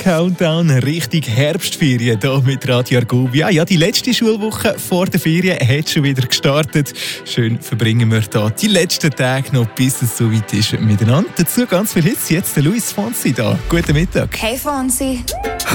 Countdown Richtung Herbstferien hier mit Radio Argovia. Ja, die letzte Schulwoche vor der Ferien hat schon wieder gestartet. Schön verbringen wir hier die letzten Tage noch, bis es soweit ist miteinander. Dazu ganz viel Hits. Jetzt der Luis Fonsi da. Guten Mittag. Hey Fonsi.